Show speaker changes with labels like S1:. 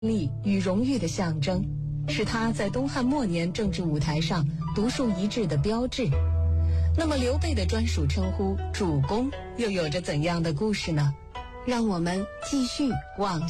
S1: 力与荣誉的象征，是他在东汉末年政治舞台上独树一帜的标志。那么刘备的专属称呼主公又有着怎样的故事呢？让我们继续往